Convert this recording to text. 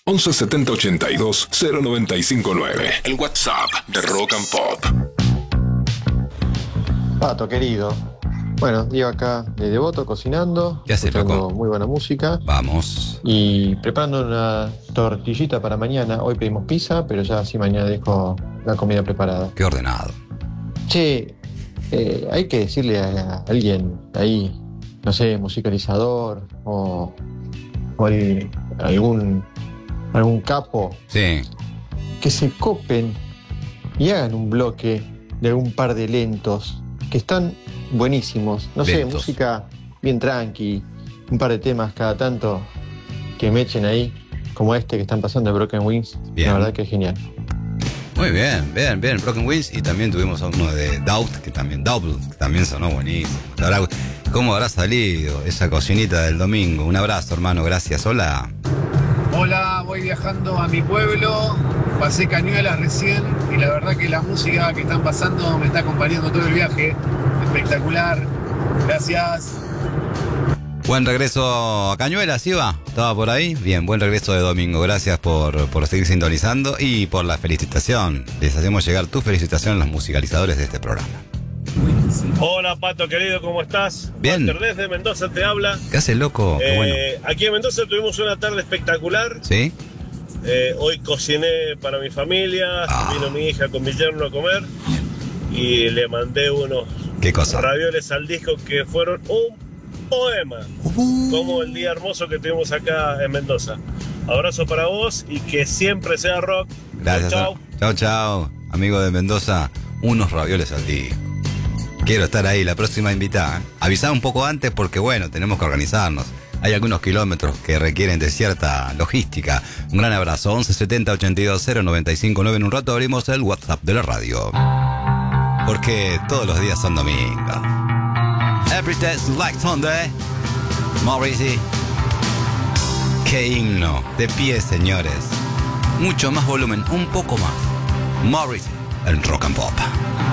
11 70 82 0959. El WhatsApp de Rock and Pop. Pato, querido. Bueno, llevo acá de Devoto cocinando. ¿Qué haces, escuchando loco? muy buena música. Vamos. Y preparando una tortillita para mañana. Hoy pedimos pizza, pero ya así mañana dejo la comida preparada. Qué ordenado. Che, hay que decirle a alguien ahí, no sé, musicalizador o algún capo, Sí. que se copen y hagan un bloque de algún par de lentos que están buenísimos. No sé, Lentos. música bien tranqui, un par de temas cada tanto que me echen ahí, como este que están pasando de Broken Wings. Bien. La verdad que es genial. Muy bien, bien, bien. Broken Wings, y también tuvimos uno de Doubt, que también sonó buenísimo. ¿Cómo habrá salido esa cocinita del domingo? Un abrazo, hermano, gracias. Hola. Hola, voy viajando a mi pueblo, pasé Cañuelas recién y la verdad que la música que están pasando me está acompañando todo el viaje. Espectacular, gracias. Buen regreso a Cañuelas, Iba. ¿Estaba por ahí? Bien, buen regreso de domingo. Gracias por seguir sintonizando y por la felicitación. Les hacemos llegar tu felicitación a los musicalizadores de este programa. Hola Pato querido, ¿cómo estás? Bien. Walter desde Mendoza te habla. ¿Qué hace, loco? Qué bueno. Aquí en Mendoza tuvimos una tarde espectacular. ¿Sí? Hoy cociné para mi familia, vino mi hija con mi yerno a comer y le mandé unos ¿Qué cosa? ravioles al disco que fueron un poema, como el día hermoso que tuvimos acá en Mendoza. Abrazo para vos y que siempre sea rock. Gracias. Chau. Chao, chao. Amigo de Mendoza, unos ravioles al día. Quiero estar ahí, la próxima invitada. Avisá un poco antes porque, bueno, tenemos que organizarnos. Hay algunos kilómetros que requieren de cierta logística. Un gran abrazo. 11 70 82 0959. En un rato abrimos el WhatsApp de la radio. Porque todos los días son domingo. Every day's like Sunday. Morrissey. Qué himno. De pie, señores. Mucho más volumen, un poco más. Morrissey en Rock and Pop.